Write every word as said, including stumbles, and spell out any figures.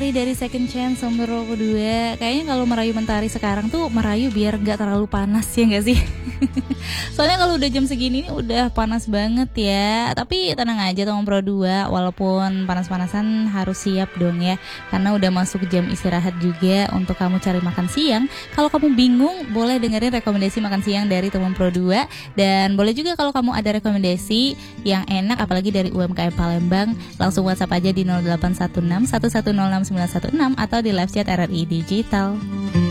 Mentari dari Second Chance nomor kedua. Kayaknya kalau merayu Mentari sekarang tuh merayu biar gak terlalu panas, ya gak sih? Soalnya kalau udah jam segini nih udah panas banget ya. Tapi tenang aja teman Pro dua, walaupun panas-panasan harus siap dong ya, karena udah masuk jam istirahat juga untuk kamu cari makan siang. Kalau kamu bingung, boleh dengerin rekomendasi makan siang dari teman Pro dua. Dan boleh juga kalau kamu ada rekomendasi yang enak, apalagi dari U M K M Palembang, langsung WhatsApp aja di nol delapan satu enam satu satu nol enam sembilan satu enam atau di live chat R R I Digital.